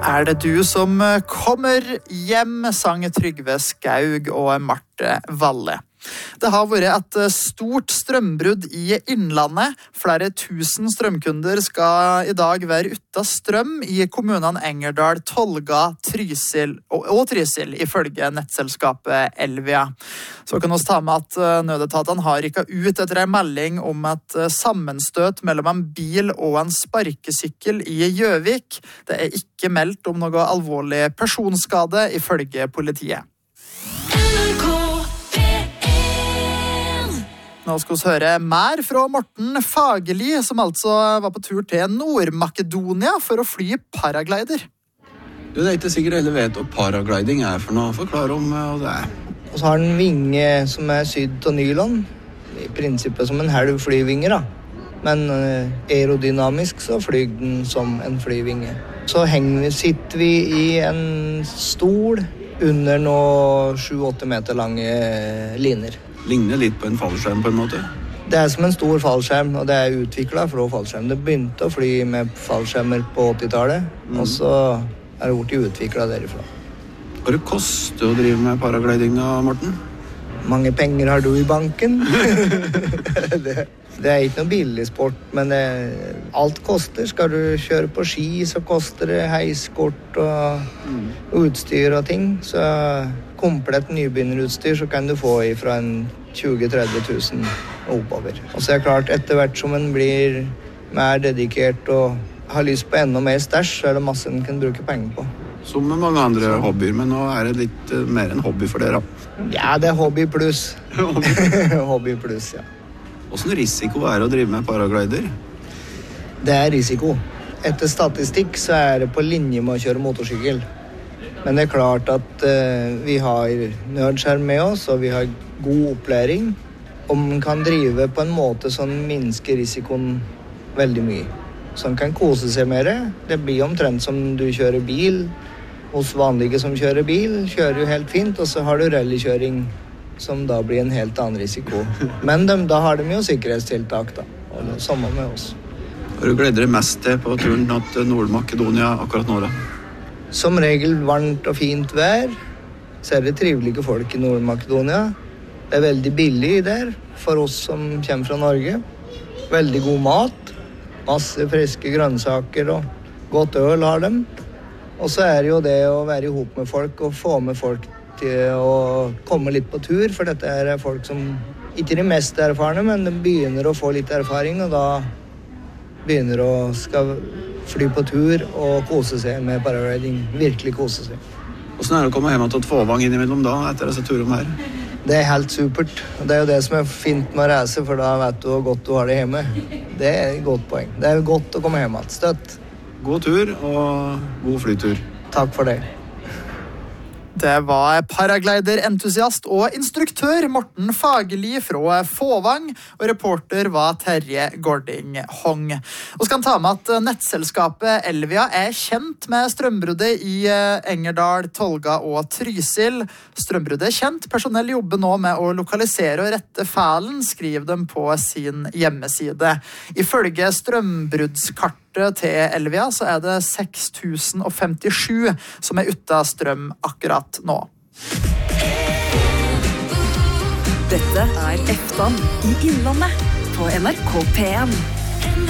Er det du som kommer hjem, sang Trygve Skaug og Marte Valle. Det har vært et stort strømbrudd i Innlandet. Flere tusen strømkunder skal i dag være uten strøm i kommunene Engerdal, Tolga, Trysil og Trysil, ifølge nettselskapet Elvia. Så kan vi ta med at nødetatene har rykket ut etter en melding om et sammenstøt mellom en bil og en sparkesykkel i Gjøvik. Det er ikke meldt om noe alvorlig personskade, ifølge politiet. Nå skal vi høre mer fra Morten Fagerli, som altså var på tur til Nord-Makedonia for å fly paraglider. Det er ikke sikkert alle vet hva paragliding er for noe. Forklar om hva det er. Og så har den vinge som er sydd av nylon. I prinsippet som en halv flyvinge, da. Men aerodynamisk så flyr den som en flyvinge. Så sitter vi i en stol under noen 7-8 meter lange liner. Ligner litt på en fallskjerm på en måte. Det er som en stor fallskjerm, og det er utviklet fra fallskjerm. Det begynte å fly med fallskjermer på 80-tallet, og så er det blitt utviklet derifra. Hva det koster å drive med paragliding da, Morten? Mange penger har du i banken? Det er ikke noe billig sport, men alt koster. Skal du kjøre på ski, så koster det heiskort og utstyr og ting. Så komplett nybegynnerutstyr så kan du få fra en 20-30 000 oppover. Og så er det klart, etter hvert som en blir mer dedikert og har lyst på enda mer stæsj, så er det masse en kan bruke penger på. Som med mange andre hobbyer, men nå er det litt mer enn hobby for dere. Ja, det er hobby pluss. Hobby pluss, ja. Hvordan risiko er det å drive med paraglider? Det er risiko. Etter statistikk så er det på linje med å kjøre motorsykkel. Men det er klart at vi har nødskjerm med oss, og vi har god opplæring. Og man kan drive på en måte som minsker risikoen veldig mye. Så man kan kose seg med det. Det blir omtrent som du kjører bil. Hos vanlige som kjører bil, kjører jo helt fint, og så har du rallykjøring, som da blir en helt annen risiko. Men da har de jo sikkerhetstiltak, da. Og det samme med oss. Hva du gleder deg mest til på turen til Nord-Makedonia akkurat nå, da? Som regel varmt og fint vær, så er det trivelige folk i Nord-Makedonia. Det er veldig billig der, for oss som kommer fra Norge. Veldig god mat, masse friske grønnsaker og godt øl har dem. Og så er det jo det å være ihop med folk og få med folk til å komme litt på tur, for dette er folk som ikke er de mest erfarne, men de begynner å få litt erfaring, og da begynner å skal fly på tur og kose seg med paragliding. Virkelig kose seg. Hvordan er det å komme hjem til et Fåvang innimellom da, etter disse turene her? Det er helt supert. Det er jo det som er fint med å reise, for da vet du hvor godt du har det hjemme. Det er et godt poeng. Det er godt å komme hjem igjen. Støtt. God tur og god flytur. Takk for det. Det var paraglider-entusiast og instruktør Morten Fagerli fra Fåvang, og reporter var Terje Gårding Hong. Og skal ta med at nettselskapet Elvia er kjent med strømbruddet i Engerdal, Tolga og Trysil. Strømbruddet er kjent. Personell jobber nå med å lokalisere og rette feilen, skriver de på sin hjemmeside. Ifølge strømbruddskart til Elvia så er det 6057 som er uten strøm akkurat nå. Dette er Eftan i Innlandet på NRK P1.